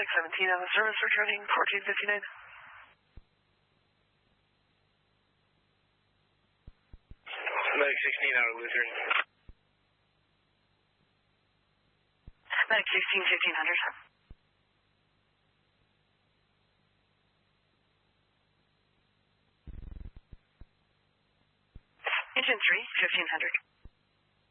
Meg 17 on the service returning 1459. Meg 16 out of Lutheran. Meg 16, 1500. Engine 3, 1500.